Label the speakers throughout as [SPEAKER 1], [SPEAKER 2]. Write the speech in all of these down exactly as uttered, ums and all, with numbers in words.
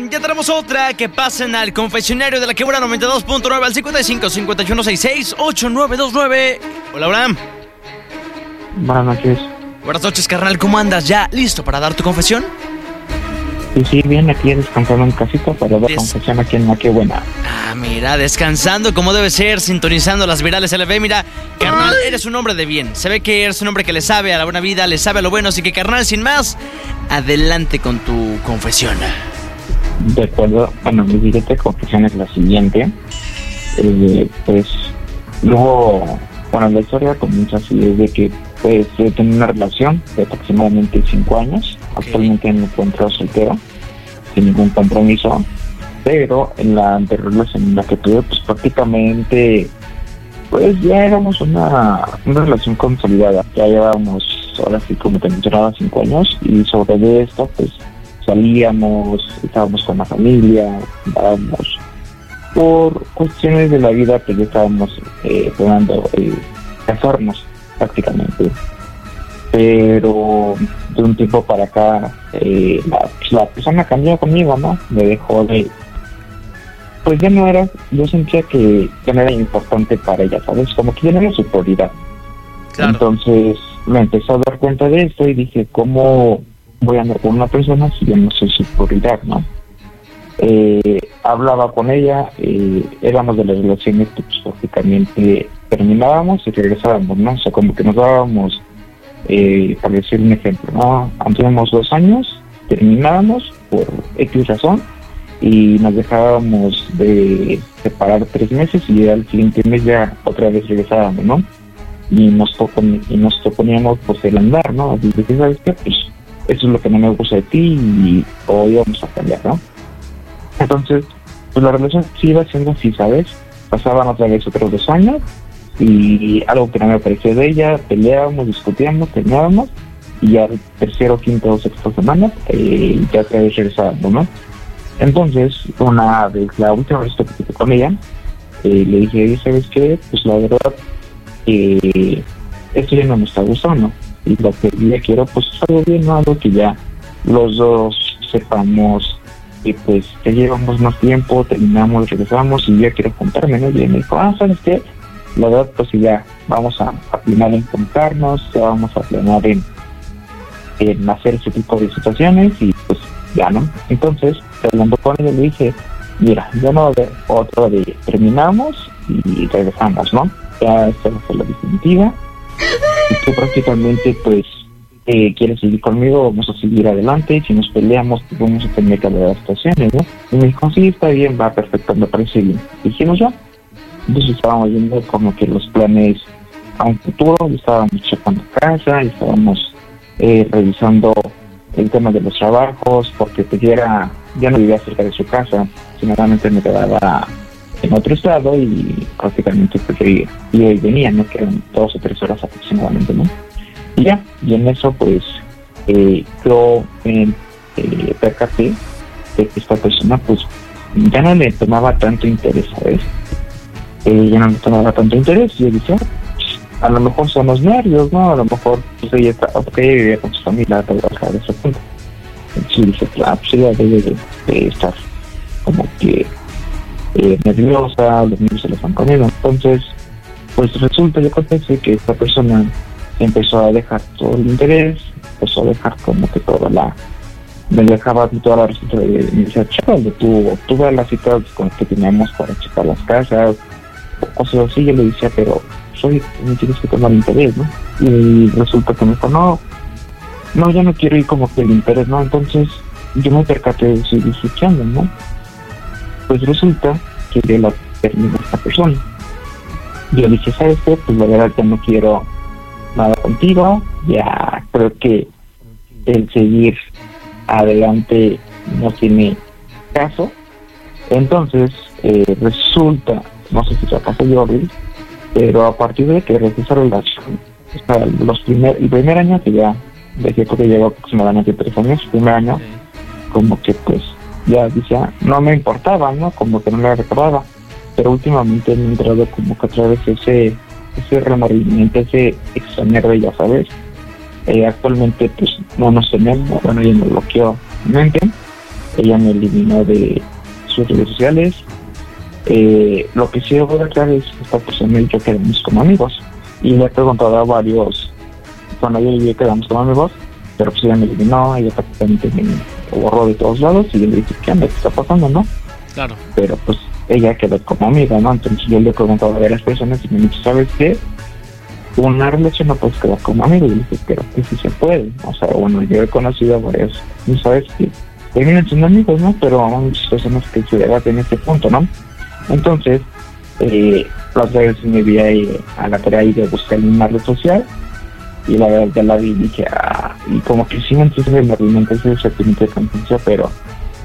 [SPEAKER 1] Ya tenemos otra que pasen al confesionario de la Quebra noventa y dos punto nueve al cincuenta y cinco, cincuenta y uno, sesenta y seis, ochenta y nueve veintinueve. Hola, Abraham.
[SPEAKER 2] Buenas noches.
[SPEAKER 1] Buenas noches, carnal. ¿Cómo andas? ¿Ya listo para dar tu confesión?
[SPEAKER 2] Sí, sí, bien, aquí descansando en casita para dar Des... confesión aquí en la que buena.
[SPEAKER 1] Ah, mira, descansando como debe ser, sintonizando las virales L V. Mira, carnal, eres un hombre de bien. Se ve que eres un hombre que le sabe a la buena vida, le sabe a lo bueno. Así que, carnal, sin más, adelante con tu confesión.
[SPEAKER 2] De acuerdo. Bueno, mi siguiente confesión es la siguiente. Eh, pues, luego, bueno, la historia comienza así, desde que pues he tenido una relación de aproximadamente cinco años. Okay. Actualmente me encuentro soltero, sin ningún compromiso, pero en la anterior relación en la que tuve, pues prácticamente, pues ya éramos una, una relación consolidada. Ya llevábamos, ahora sí como te mencionaba, cinco años, y sobre esto, pues salíamos, estábamos con la familia, estábamos por cuestiones de la que pues ya estábamos eh, planeando eh, casarnos prácticamente. Pero de un tiempo para acá eh, la, la persona cambió conmigo, ¿no? Me dejó de... Pues ya no era... Yo sentía que ya no era importante para ella, ¿sabes? Como que ya no era su prioridad. Claro. Entonces me empezó a dar cuenta de esto y dije, ¿cómo voy a andar con una persona si yo no soy su prioridad, ¿no? Eh, hablaba con ella, eh, éramos de las relaciones que pues, prácticamente terminábamos y regresábamos, ¿no? O sea, como que nos dábamos... Eh, para decir un ejemplo, ¿no? Teníamos dos años, terminábamos por X razón y nos dejábamos de separar tres meses y al siguiente mes ya otra vez regresábamos, ¿no? Y nos, propon- y nos proponíamos pues el andar, ¿no? Y dije, ¿sabes qué? Pues eso es lo que no me gusta de ti y hoy vamos a cambiar, ¿no? Entonces, pues la relación sí iba siendo así, ¿sabes? Pasaban otra vez otros dos años y algo que no me pareció de ella, peleábamos, discutíamos, terminábamos y ya el tercero, quinto o sexto semana eh, ya otra vez regresábamos, ¿no? Entonces, una vez, la última vez que estuve con ella, eh, le dije, ¿sabes qué? Pues la verdad, eh, esto ya no me está gustando y lo que ya quiero, pues es algo bien, ¿no? Algo que ya los dos sepamos y pues ya llevamos más tiempo, terminamos, regresamos y yo quiero juntarme, ¿no? Y ella me dijo, ah, ¿sabes qué? La verdad, pues ya vamos a, a planear en juntarnos, ya vamos a planear en, en hacer ese tipo de situaciones y pues ya, ¿no? Entonces, hablando con ella, le dije, mira, ya no va a haber otro de terminamos y regresamos, ¿no? Ya esta va a ser la definitiva y tú prácticamente, pues, eh, quieres seguir conmigo, vamos a seguir adelante y si nos peleamos, pues vamos a tener que hablar de las situaciones, ¿no? Y me dijo, sí, está bien, va perfecto, me parece bien. Dijimos ya. Entonces estábamos viendo como que los planes a un futuro, y estábamos checando casa, y estábamos eh, revisando el tema de los trabajos, porque pues ya, era, ya no vivía cerca de su casa, sino realmente me quedaba en otro estado y prácticamente pues yo iba y venía, ¿no? Que eran dos o tres horas aproximadamente, ¿no? Y ya, y en eso pues eh, yo me eh, percaté de que esta persona pues ya no le tomaba tanto interés, ¿sabes? Eh, ya no me tomaba tanto interés y yo dije, a lo mejor son los nervios, ¿no? A lo mejor pues ella, está, porque ella vivía con su familia, te voy a dejar de ese punto. Entonces dije, claro, pues ella debe de, de estar como que eh, nerviosa, los niños se la están comiendo. Entonces, pues resulta, yo contesté que esta persona empezó a dejar todo el interés, empezó a dejar como que toda la... me dejaba toda la receta de... me decía, chaval, tú, tú vas a las citas con las que teníamos para checar las casas, cosas así. Yo le decía, pero soy, me tienes que tomar interés, ¿no? Y resulta que me dijo, no, no, ya no quiero ir como que el interés, ¿no? Entonces yo me percaté de eso y dije, ¿qué onda, no? Pues resulta que yo la terminé a esta persona. Yo dije, ¿sabes qué? Pues la verdad ya no quiero nada contigo, ya creo que el seguir adelante no tiene caso. Entonces eh, resulta, no sé si se acaso Jordi, pero a partir de que regresé esa relación, o sea, los primer, el primer año que ya dejé, porque llevo aproximadamente tres años, el primer año, como que pues ya decía, no me importaba, ¿no? Como que no me recordaba, pero últimamente me he entrado como que otra vez ese, ese remordimiento, ese extrañar de ella, ¿sabes? Eh, actualmente pues no nos tenemos, bueno, ella me bloqueó mi mente ella me eliminó de sus redes sociales. Eh, lo que sí debo de aclarar es que esta persona y yo quedamos como amigos, y le he preguntado a varios, bueno, yo y yo quedamos como amigos, pero pues ella me eliminó, ella prácticamente me borró de todos lados, y yo le dije, ¿qué onda? ¿Qué está pasando, no?
[SPEAKER 1] Claro.
[SPEAKER 2] Pero pues ella quedó como amiga, ¿no? Entonces yo le he preguntado a varias personas y me han dicho, ¿sabes qué? Una relación no puedes quedar como amigo. Y le dije, pero que sí se puede. O sea, bueno, yo he conocido a varios, ¿no? ¿Sabes? Que terminan siendo amigos, ¿no? Pero hay muchas personas que se debaten en este punto, ¿no? Entonces, eh, las veces me vi ahí a la tarea de buscar en una red social, y la verdad ya la vi y dije, ah, y como que sí me entristece me alimenta ese sentimiento de conciencia, pero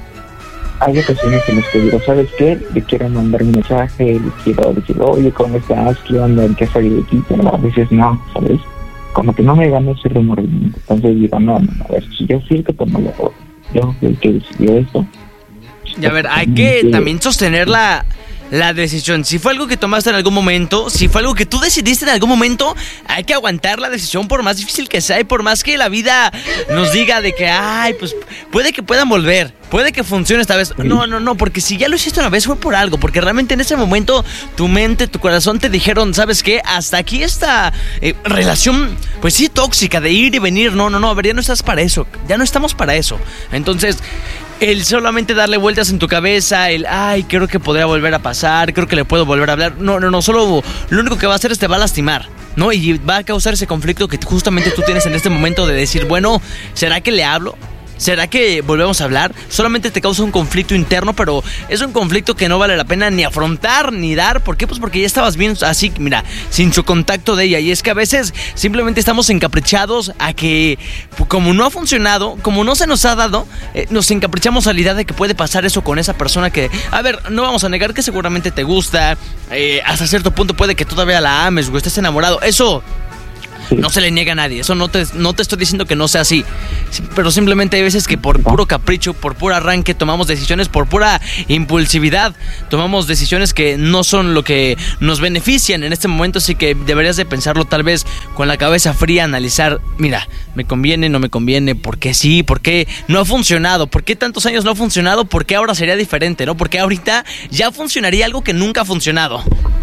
[SPEAKER 2] hay ocasiones en las que digo, ¿sabes qué? Le quiero mandar un mensaje, le quiero decir, oye, ¿cómo estás? ¿Qué onda? ¿En qué salió de ti? Pero a veces no, ¿sabes? Como que no me gana ese remordimiento. Entonces digo, no, no, a ver, si yo fui el que tomó la yo fui el que decidió esto.
[SPEAKER 1] Y a ver, hay que también sostener la, la decisión. Si fue algo que tomaste en algún momento, si fue algo que tú decidiste en algún momento, hay que aguantar la decisión por más difícil que sea y por más que la vida nos diga de que, ay, pues puede que puedan volver, puede que funcione esta vez. No, no, no, porque si ya lo hiciste una vez fue por algo, porque realmente en ese momento tu mente, tu corazón te dijeron, ¿sabes qué? Hasta aquí esta eh, relación, pues sí, tóxica, de ir y venir. No, no, no, a ver, ya no estás para eso, ya no estamos para eso. Entonces, el solamente darle vueltas en tu cabeza, el, ay, creo que podría volver a pasar, creo que le puedo volver a hablar. No, no, no, solo lo único que va a hacer es te va a lastimar, ¿no? Y va a causar ese conflicto que justamente tú tienes en este momento de decir, bueno, ¿será que le hablo? ¿Será que volvemos a hablar? Solamente te causa un conflicto interno, pero es un conflicto que no vale la pena ni afrontar ni dar. ¿Por qué? Pues porque ya estabas bien así, mira, sin su contacto de ella. Y es que a veces simplemente estamos encaprichados a que, como no ha funcionado, como no se nos ha dado, eh, nos encaprichamos a la idea de que puede pasar eso con esa persona que, a ver, no vamos a negar que seguramente te gusta, eh, hasta cierto punto puede que todavía la ames o estés enamorado. Eso no se le niega a nadie, eso no te, no te estoy diciendo que no sea así, pero simplemente hay veces que por puro capricho, por puro arranque tomamos decisiones, por pura impulsividad tomamos decisiones que no son lo que nos benefician en este momento. Así que deberías de pensarlo tal vez con la cabeza fría, analizar, mira, me conviene, no me conviene, por qué sí, por qué no ha funcionado, por qué tantos años no ha funcionado, por qué ahora sería diferente, ¿no? Porque ahorita ya funcionaría algo que nunca ha funcionado.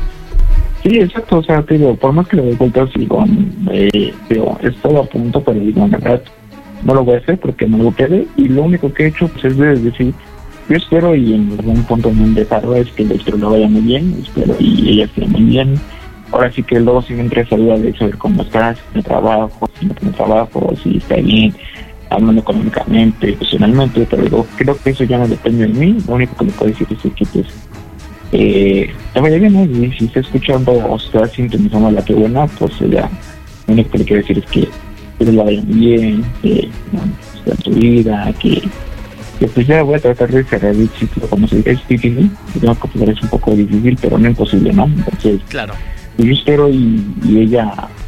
[SPEAKER 2] Sí, exacto, o sea, te digo, por más que le doy vueltas, digo, eh, digo, he estado a punto, pero digo, en verdad, no lo voy a hacer porque no lo quede, y lo único que he hecho, pues, es de decir, yo espero, y en algún punto en un dejarlo es que el espero lo vaya muy bien, espero, y ella esté muy bien. Ahora sí que luego sí me entra esa duda de saber cómo estás, si no trabajo, si no tiene trabajo, si está bien, hablando económicamente, profesionalmente, pero digo, creo que eso ya no depende de mí, lo único que me puedo decir es que, pues, Eh, te vaya bien, ¿no? Y si está escuchando o está sintonizando la que buena, pues ya lo único que le quiero decir es que que la vaya bien, que bueno, está en tu vida, que, que pues ya voy a tratar de cerrar el ciclo, como se dice, es difícil, creo que pues, es un poco difícil, pero no imposible, ¿no? Entonces,
[SPEAKER 1] claro,
[SPEAKER 2] yo espero y, y ella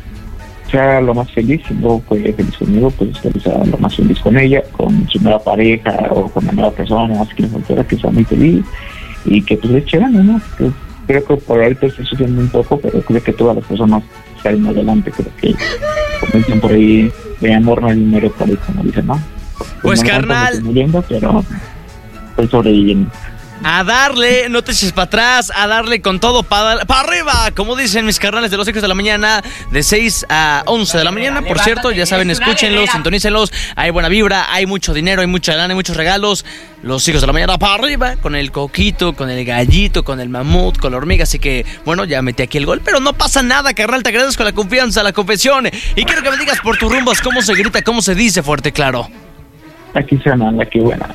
[SPEAKER 2] sea lo más feliz, y luego fue feliz conmigo, pues espero sea lo más feliz con ella, con su nueva pareja o con la nueva persona, así que soltera, que sea muy feliz. Y que pues le eche ganas, ¿no? Que, creo que por ahorita estoy sufriendo un poco, pero creo que todas las personas salen adelante. Creo que, como dicen por ahí, de amor no hay dinero, por ahí, como dicen, ¿no?
[SPEAKER 1] Pues, pues no, carnal,
[SPEAKER 2] estoy muriendo, pero estoy sobreviviendo.
[SPEAKER 1] A darle, no te eches para atrás, a darle con todo para pa arriba, como dicen mis carnales de los hijos de la mañana, de seis a once de la mañana. Por cierto, ya saben, escúchenlos, sintonícenlos, hay buena vibra, hay mucho dinero, hay mucha lana, hay muchos regalos. Los hijos de la mañana para arriba, con el coquito, con el gallito, con el mamut, con la hormiga. Así que, bueno, ya metí aquí el gol, pero no pasa nada, carnal, te agradezco la confianza, la confesión. Y quiero que me digas por tus rumbos cómo se grita, cómo se dice fuerte, claro.
[SPEAKER 2] Aquí suena la que buena.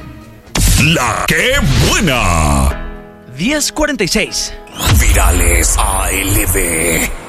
[SPEAKER 3] La que buena.
[SPEAKER 1] diez cuarenta y seis.
[SPEAKER 3] Virales A L B.